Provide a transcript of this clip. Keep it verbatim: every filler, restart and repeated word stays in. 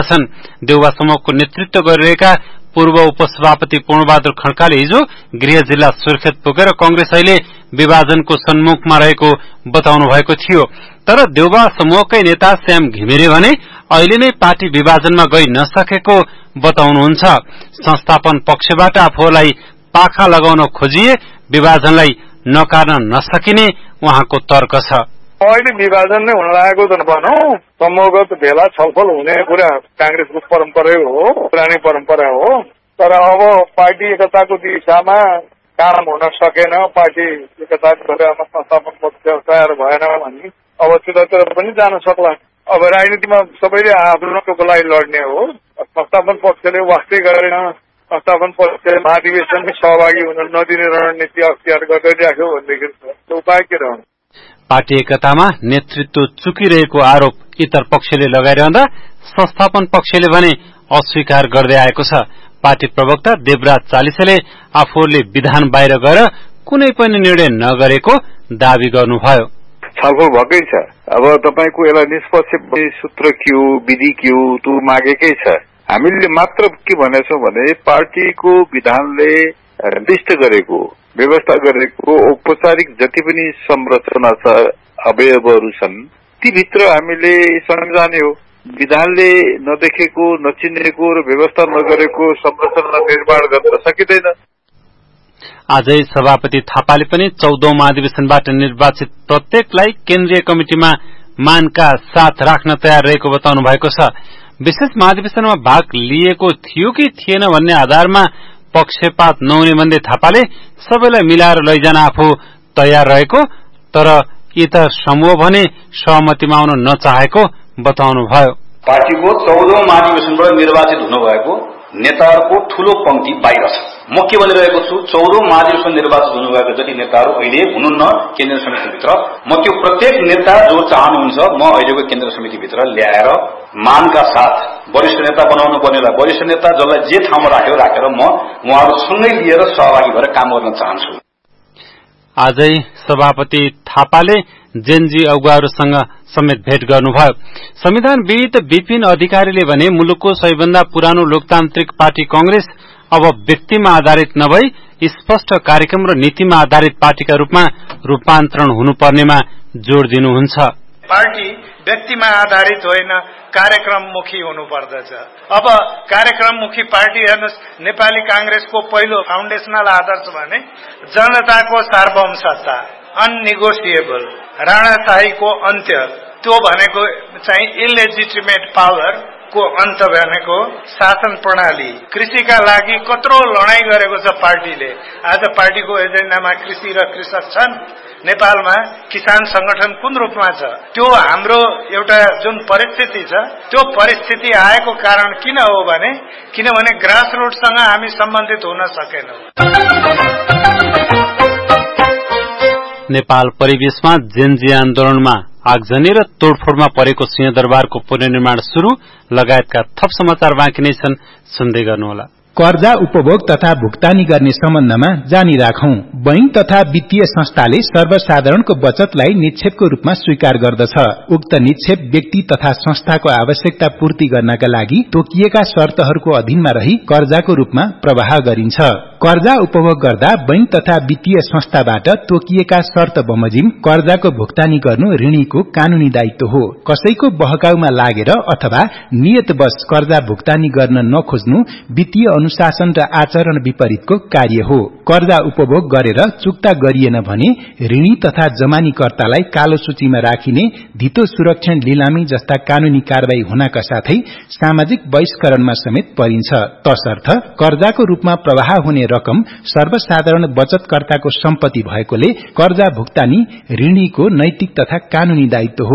छन्। देउबा समूहको नेतृत्व गरिरहेका पूर्व उपसभापति पूर्णबहादुर खड्काले हिजो गृह जिल्ला सुर्खेत पुगेर कंग्रेस अहिले विभाजनको सन्मुखमा रहेको बताउनु भएको थियो। तर देउबा समूहकै नेता श्याम घिमिरे भने अहिले नै पार्टी विभाजनमा गइ नसकेको बताउनुहुन्छ। संस्थापन पक्षबाट आफूलाई पाखा लगाउन खोजिए विभाजनलाई नकार्न नसकिने उहाँको तर्क छ। अहिले विभाजन नै हुन लागेको त भनौं, समूहगत भेला छलफल हुने कुरा कांग्रेसको परम्परै हो, पुरानै परम्परा हो। तर अब पार्टी एकताको दिशामा काम हुन सकेन, पार्टी एकताको दिशामा संस्थापन पक्ष तयार भएन भने अब त्यतातिर पनि जान सक्ला। अब राजनीतिमा सबैले आफ्नोको लागि लड्ने हो। संस्थापन पक्षले वास्तै गरेन, संस्थापन पक्षले महाधिवेशनमै सहभागी हुन नदिने रणनीति अख्तियार गरिराख्यो भनेदेखि उपाय के रहन्छ? पार्टी एकतामा नेतृत्व चुकिरहेको आरोप इतर पक्षले लगाइरहँदा संस्थापन पक्षले भने अस्वीकार गर्दै आएको छ। पार्टी प्रवक्ता देवराज चालिसेले आफूले विधान बाहिर गएर कुनै पनि निर्णय नगरेको दावी गर्नुभयो। छलफल भएकै छ। अब तपाईको यसलाई निष्पक्ष सूत्र के हो, विधि के हो, त्यो मागेकै छ। हामीले मात्र के भनेछौं भने पार्टीको विधानले निर्दिष्ट गरेको, व्यवस्था गरेको औपचारिक जति पनि संरचना छ, अवयवहरू छन्, ती भित्र हामीले संविधान हो। विधानले नदेखेको, नचिनेको र व्यवस्था नगरेको संरचना निर्माण गर्न सकिँदैन। आजै सभापति थापाले पनि चौधौं महाधिवेशनबाट निर्वाचित प्रत्येकलाई केन्द्रीय कमिटिमा मानका साथ राख्न तयार रहेको बताउनु भएको छ। विशेष महाधिवेशनमा भाग लिएको थियो कि थिएन भन्ने आधारमा पक्षपात नहुने भन्दै थापाले सबैलाई मिलाएर लैजान आफू तयार रहेको, तर इतर समूह भने सहमतिमा आउन नचाहेको बताउनुभयो। पार्टीको चौधौं महाधिवेशनबाट निर्वाचित हुनुभएको नेताहरूको ठूलो पंक्ति बाहिर छ। म के भनिरहेको छु, चौधौं महाधिवेशन निर्वाचित हुनुभएको जति नेताहरू अहिले हुनुहुन्न केन्द्रीय समितिभित्र, म त्यो प्रत्येक नेता जो चाहनुहुन्छ म अहिलेको केन्द्रीय समितिभित्र ल्याएर मानका साथ वरिष्ठ नेता बनाउनु पर्नेलाई वरिष्ठ नेता, जसलाई जे ठाउँमा राखेर राखेर म उहाँहरूसँगै लिएर सहभागी भएर काम गर्न चाहन्छु। आजै सभापति थापाले जेनजी अगुवाहरूसँग समेत भेट गर्नुभयो। संविधानविद विपिन अधिकारीले भने मुलुकको सबैभन्दा पुरानो लोकतान्त्रिक पार्टी कंग्रेस अब व्यक्तिमा आधारित नभई स्पष्ट कार्यक्रम र नीतिमा आधारित पार्टीका रूपमा रूपान्तरण हुनुपर्नेमा जोड़ दिनुहुन्छ। पार्टी व्यक्तिमा आधारित होइन, कार्यक्रममुखी हुनुपर्दछ। अब कार्यक्रममुखी पार्टी हेर्नुहोस्, नेपाली कांग्रेसको पहिलो फाउन्डेशनल आदर्श भने जनताको सार्वभौम सत्ता, अननिगोसिएबल, राणाशाहीको अन्त्य, त्यो भनेको चाहिँ इलेजिटिमेट पावर को अन्त भनेको शासन प्रणाली। कृषिका लागि कत्रो लडाई गरेको छ पार्टीले। आज पार्टीको एजेन्डामा कृषि र कृषक छन्। नेपालमा किसान संगठन कुन रूपमा छ? त्यो हाम्रो एउटा जुन परिस्थिति छ, त्यो परिस्थिति आएको कारण किन हो भने किनभने ग्रासरुटसँग हामी सम्बन्धित हुन सकेनौं। नेपाल परिवेशमा जेनजी आन्दोलनमा आगजनी र तोडफोडमा परेको सिंहदरबारको पुनर्निर्माण शुरू लगायतका थप समाचार बाँकी नै छन्, सुन्दै गर्नुहोला। कर्जा उपभोग तथा भुक्तानी गर्ने सम्बन्धमा जानी राखौं। बैंक तथा वित्तीय संस्थाले सर्वसाधारणको बचतलाई निक्षेपको रूपमा स्वीकार गर्दछ। उक्त निक्षेप व्यक्ति तथा संस्थाको आवश्यकता पूर्ति गर्नका लागि तोकिएका शर्तहरूको अधीनमा रही कर्जाको रूपमा प्रवाह गरिन्छ। कर्जा उपभोग गर्दा बैंक तथा वित्तीय संस्थाबाट तोकिएका शर्त बमोजिम कर्जाको भुक्तानी गर्नु ऋणीको कानूनी दायित्व हो। कसैको बहकाउमा लागेर अथवा नियतवश कर्जा भुक्तानी गर्न नखोज्नु वित्तीय अनुशासन र आचरण विपरीतको कार्य हो। कर्जा उपभोग गरेर चुक्ता गरिएन भने ऋणी तथा जमानीकर्तालाई कालो सूचीमा राखिने, धितो सुरक्षण लिलामी जस्ता कानूनी कारवाही हुनका साथै सामाजिक बहिष्करणमा समेत परिन्छ। तसर्थ कर्जाको रूपमा प्रवाह हुने रकम सर्वसाधारण बचतकर्ताको सम्पत्ति भएकोले कर्जा भुक्तानी ऋणीको नैतिक तथा कानूनी दायित्व हो।